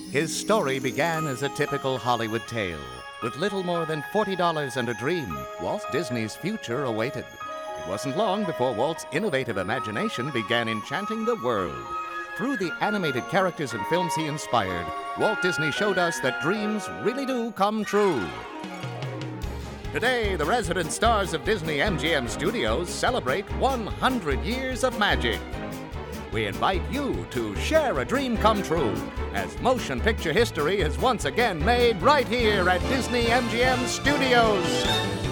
His story began as a typical Hollywood tale. With little more than $40 and a dream, Walt Disney's future awaited. It wasn't long before Walt's innovative imagination began enchanting the world. Through the animated characters and films he inspired, Walt Disney showed us that dreams really do come true. Today, the resident stars of Disney MGM Studios celebrate 100 years of magic. We invite you to share a dream come true as motion picture history is once again made right here at Disney MGM Studios.